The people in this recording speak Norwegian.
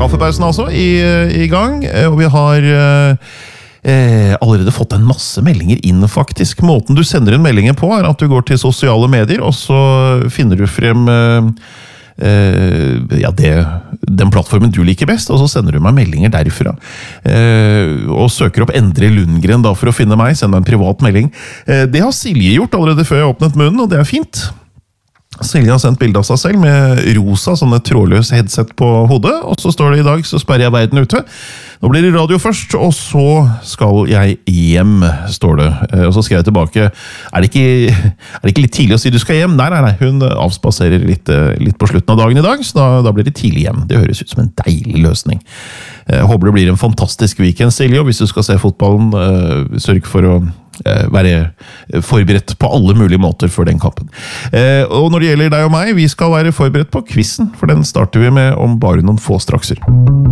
Kaffepausen altså i gang, og vi har allerede fått en masse meldinger inn faktisk. Måten du sender inn meldinger på at du går til sosiale medier, og så finner du frem den plattformen du liker best, og så sender du meg meldinger derfra. Og søker opp Endre Lundgren da, for å finne meg, send meg en privat melding. Det har Silje gjort allerede før jeg åpnet munnen, og det fint. Silje har sendt bilde av seg selv med rosa, sånne trådløs headset på hodet, og så står det i dag, så sperrer jeg verden ute. Nå blir det radio først, og så skal jeg hjem, står det. Og så skrev jeg tilbake, er det ikke litt tidlig å si du skal hjem? Nei, hun avspaserer litt på slutten av dagen i dag, så da blir det tidlig hjem. Det høres ut som en deilig løsning. Jeg håper det blir en fantastisk weekend, Silje, og hvis du skal se fotballen, sørg for å være forberedt på alle mulige måter for den kampen. Og når det gjelder deg og meg, vi skal være forberedt på quizen, for den starter vi med om bare noen få strakser.